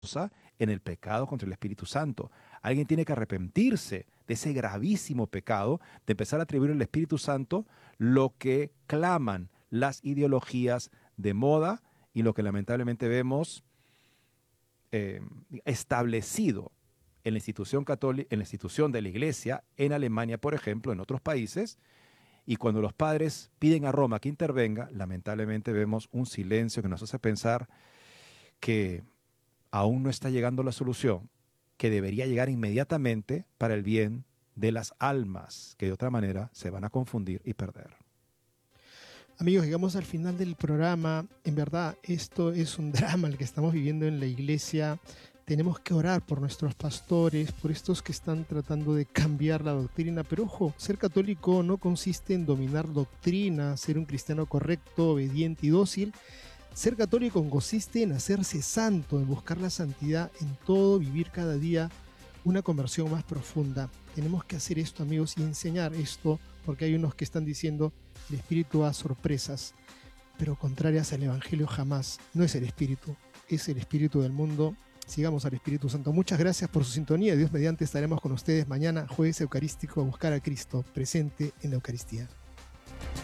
en el pecado contra el Espíritu Santo. Alguien tiene que arrepentirse de ese gravísimo pecado, de empezar a atribuir al Espíritu Santo lo que claman las ideologías de moda y lo que lamentablemente vemos eh, establecido en la institución católica, en la institución de la Iglesia, en Alemania, por ejemplo, en otros países. Y cuando los padres piden a Roma que intervenga, lamentablemente vemos un silencio que nos hace pensar que aún no está llegando la solución, que debería llegar inmediatamente para el bien de las almas, que de otra manera se van a confundir y perder. Amigos, llegamos al final del programa. En verdad, esto es un drama el que estamos viviendo en la iglesia. Tenemos que orar por nuestros pastores, por estos que están tratando de cambiar la doctrina. Pero ojo, ser católico no consiste en dominar doctrina, ser un cristiano correcto, obediente y dócil. Ser católico consiste en hacerse santo, en buscar la santidad en todo, vivir cada día una conversión más profunda. Tenemos que hacer esto, amigos, y enseñar esto, porque hay unos que están diciendo el Espíritu da sorpresas, pero contrarias al Evangelio jamás. No es el Espíritu, es el Espíritu del mundo. Sigamos al Espíritu Santo. Muchas gracias por su sintonía. Dios mediante estaremos con ustedes mañana, jueves eucarístico, a buscar a Cristo presente en la Eucaristía.